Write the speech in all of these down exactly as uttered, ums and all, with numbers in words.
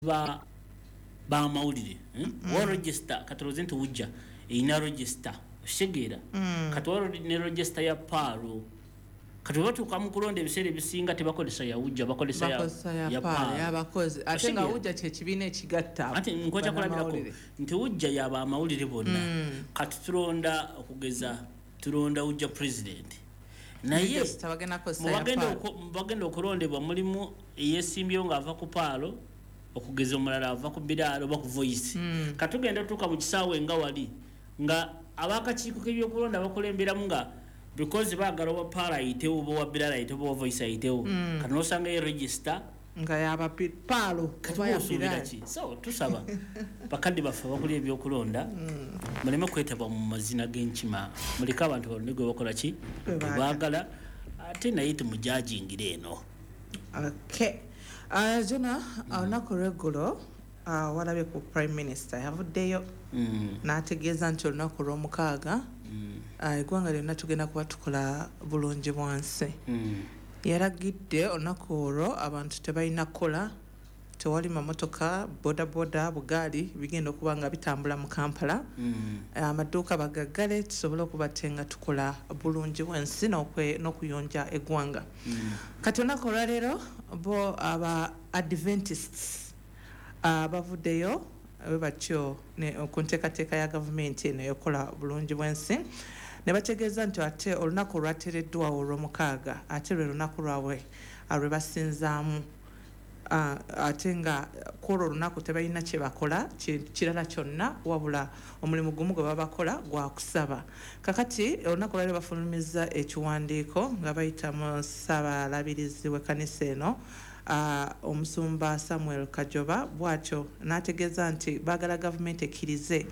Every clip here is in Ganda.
ba ba mawulire hmm? mm. Wa register katoloze nti wujja ina register shegera mm. katwaro ne register ya paro katwa tu kamukulonde bisere bisinga tebakolesa ya wujja bakolesa ya ya paro ya bakozi atenga wujja kye kibine ekigatta ati ngoja kulabirako nti wujja ya ba mawulire bonna mm. katulonda okugeza tulonda wujja president naye mubagenda mubagenda okulondebwa mulimu eyesimbyo nga ava ku paro okugeza omulala ava ku bidalo ba ku voice mm. katugenda tuka mu kisawe nga wali nga abakakiiko k'ebyokulonda bakolembera nga because bagala wa para itewo bo wa bidala itewo bo voice itewo mm. kanosanga e register nga yaba palo kubaya bidala so tusaba bakandi bafa bakuli ebyokulonda mm. mulema kwetaba mu mazina g'enkima mulika abantu balonegwe bakola ki bagala ate naye tumujajingire eno okay. Uh, Jona, mm. onako regulo uh, walabe ku prime minister yavuddeyo mm. n'ategeeza nti olunaku lw'omukaaga mm. uh, eggwanga lyonna tugenda kuba tukola bulungi bwansi mm. yaragidde olunaku olwo abantu tebalina kukola tewali mamotoka boda boda bugaali bigenda okuba nga bitambula mu Kampala amaduuka mm. uh, bagaggale tusobole okubatenga tukola bulungi bwansi n'okuyonja eggwanga mm. kati olunaku olwaleero bo aba Adventists uh, bavuddeyo batyo ku nteekateeka ya gavumenti eno eyokola bulungi bwansi ne bategeeza nti ate olunaku olwateereddwawo olw'omukaaga ate lwe lunaku lwabwe lwe basinzaamu Uh, ate nga kwolwo olunaku tebalina kye bakola kirala kyonna wabula omulimu gumu gwe babakola gwa kusaba kakati olunaku lwali bafulumiza ekiwandiiko nga bayita mu ssaabalabirizi w'ekkanisa eno uh, omusumba Samuel Kajoba bw'atyo n'ategeeza nti baagala gavumenti ekkirize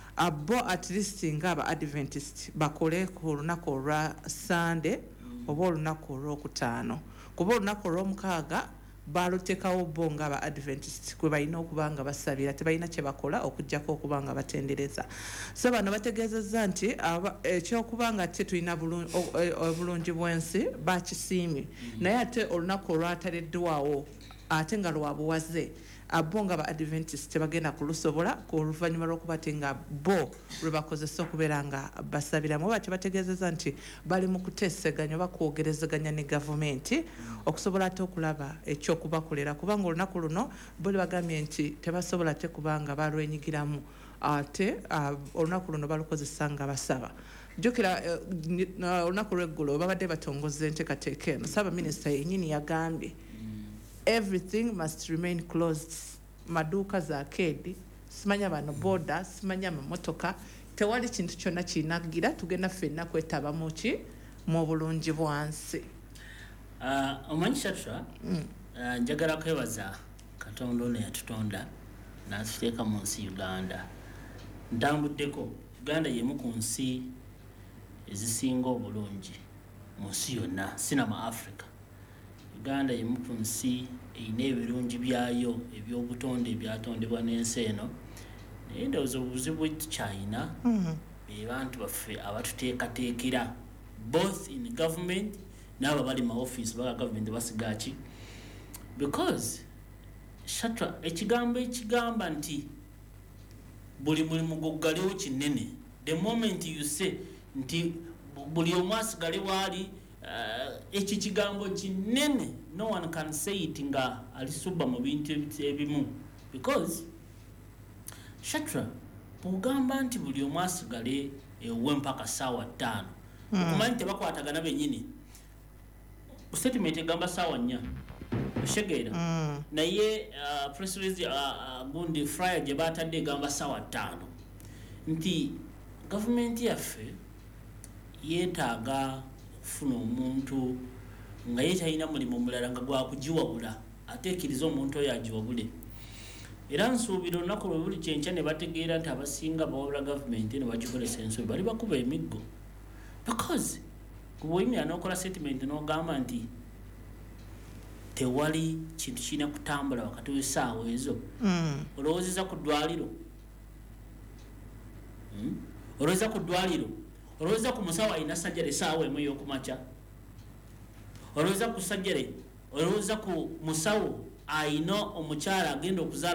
abo at least ng'aba Adventist bakole ku lunaku olwa Sunday oba olunaku olw'okutaano kuba olunaku olw'omukaaga balutekawo bo nga ba Adventist kwe balina okuba nga basabira tebalina kye bakola okujjako okuba nga batendereza so bano bategeezezza nti ekyokuba nga te tulina obulungi bwensi bakisiimye naye ate olunaku olwataleddwawo ate nga lwabuwaze abo nga ba Adventist tebagenda kulusobola ku luvannyuma lw'okuba te nga bo lwe bakozesa okubeera nga basabiramu oba tebategeezezza nti bali mu kuteeseganya oba kwogerezeganya ne gavumenti okusobola ate okulaba ekyokubakolera kubanga olunaku luno bo bagambye nti tebasobola te kubanga balwenyigiramu ate olunaku luno balukozesa nga basaba jukira olunaku lw'eggulo babadde batongoza enteekateeka eno Ssaabaminisita yennyini yagambye everything must remain closed maduuka za kedi simanya bano boda simanya mamotoka tewali kintu kyonna kinagira tugenda ffenna kwetaba mu ki mu bulungi bwansi uh, omanyi Shatra mm. uh, njagala kwebaza Katonda ono yatutonda n'atuteeka mu nsi Uganda ntambuddeko Uganda yemu ku nsi ezisinga obulungi mu nsi yonna sinama Africa Uganda yemu ku nsi eyina ebirungi byayo ebyobutonde ebyatondebwa n'ensi eno naye ndowooza obuzibu tukyayina be bantu baffe abatuteekateekera both in government n'abo bali mu office baga government basiga ki because Shatra ekigambo ekigamba nti buli mulimu gwoggalewo kinene the moment you say nti buli omu asigale waali Uh, echi kigambo kinene no one can say it nga alisuba mu bintu ebimu because Shatra bugamba nti buli omwasigale ewe mpaka sawa ttaano mm. okumanyi tebakwatagana bennyini statement egamba sawa nnya oshegera mm. naye uh, press release uh, uh, gundi Friday gye batadde egamba sawa ttaano nti government yaffe yeetaaga funa omuntu nga yekyalina mulimu mulala nga gwakugiwabula ateekiriza omuntu oyo agiwabule era nsuubira olunaku lwe buli kyenkya ne bategeera nti abasinga bawabula gavumenti ne bagikolesa ensobi bali bakuba emiggo because kubwoyimira n'okola statement n'ogamba nti tewali kintu kirina kutambula wakati w'essaawa ezo mm. olowoozeza ku ddwaliro hmm? olowooza ku ddwaliro olowooza ku musawo alina sajjale essaawa emu ey'okumakya olowooza ku sajjale olowooza ku musawo ayina omukyala agenda okuzaala